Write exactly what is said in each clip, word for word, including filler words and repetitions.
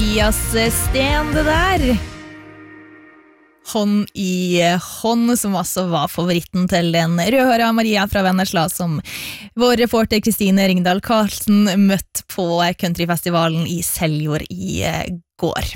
Mathias Sten det der. Hånd i hånd, som også var favoritten til den rødhåra Maria fra Vennesla, som vår reporter Kristine Ringdal Karlsen møtte på countryfestivalen i Seljord i går.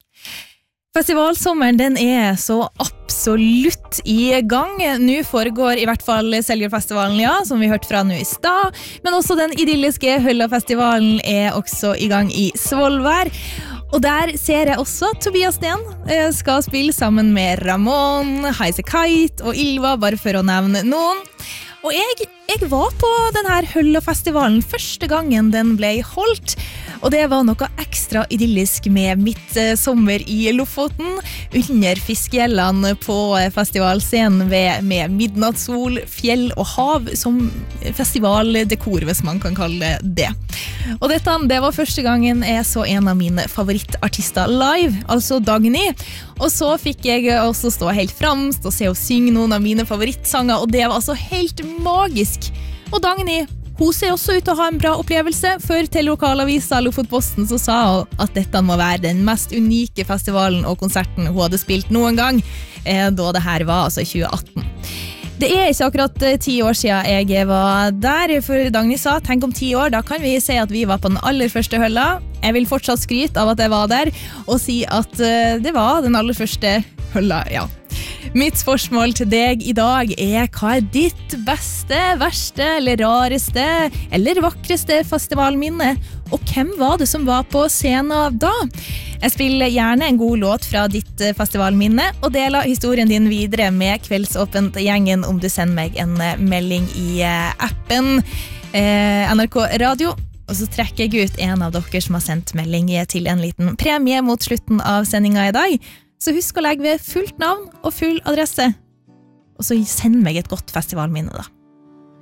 Festivalsommeren den er så absolutt i gang. Nå foregår i hvert fall Seljordfestivalen, ja, som vi hørte fra nå i stad. Men også den idylliske Høllafestivalen er også i gang i Svolvær. Og der ser jeg også Tobias Sten skal spille sammen med Ramón, Highasakite og Ylva, bare for å nevne noen. Og jeg, jeg var på denne Høllafestivalen første gangen den ble holdt, og det var noe ekstra idyllisk med mitt eh, sommer i Lofoten, under fiskgjellene på festivalscenen ved, med midnattssol, fjell og hav som festivaldekor, hvis man kan kalle det. Og dette, det var første gangen jeg så en av mine favorittartister live, altså Dagny, og så fikk jeg også stå helt fremst og se og synge noen av mine favorittsanger, og det var altså helt magisk. Og Dagny, hun ser også ut til å ha en bra opplevelse, for til lokalavisa Lofotposten så sa hun at dette må være den mest unike festivalen og konserten hun hadde spilt noen gang, eh, da det her var altså i tjue atten. Det er ikke akkurat ti år siden jeg var der, for Dagny sa, tenk om ti år, da kan vi si at vi var på den aller første hølla. Jeg vil fortsatt skryte av at jeg var der, og si at uh, det var den aller første hølla, ja. Mitt spørsmål til deg i dag er, hva er ditt beste, verste, eller rareste, eller vakreste festivalminne? Og hvem var det som var på scenen da? Jeg spiller gjerne en god låt fra ditt festivalminne, og deler historien din videre med Kveldsåpent gjengen om du sender meg en melding i appen eh, N R K Radio. Og så trekker jeg ut en av dere som har sendt melding til en liten premie mot slutten av sendingen i dag. Så husk å legge ved fullt navn og full adresse. Og så send meg et godt festivalminne da.